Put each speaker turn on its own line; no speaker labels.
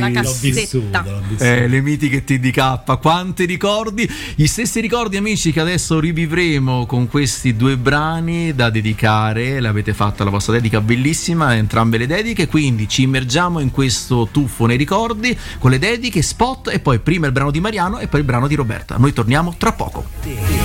la
L'ho
cassetta.
vissuto.
Le mitiche TDK, quanti ricordi, gli stessi ricordi, amici, che adesso rivivremo con questi due brani da dedicare. L'avete fatta la vostra dedica bellissima, entrambe le dediche, quindi ci immergiamo in questo tuffo nei ricordi con le dediche, spot e poi prima il brano di Mariano e poi il brano di Roberta. Noi torniamo tra poco.